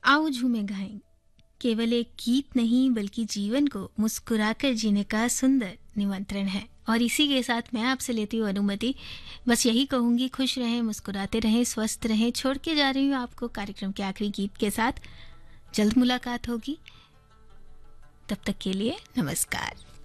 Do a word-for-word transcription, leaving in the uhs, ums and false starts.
आओ झूमे गाएं केवल एक गीत नहीं बल्कि जीवन को मुस्कुराकर जीने का सुंदर निमंत्रण है। और इसी के साथ मैं आपसे लेती हूँ अनुमति। बस यही कहूँगी, खुश रहें, मुस्कुराते रहें, स्वस्थ रहें। छोड़ के जा रही हूँ आपको कार्यक्रम के आखिरी गीत के साथ। जल्द मुलाकात होगी, तब तक के लिए नमस्कार।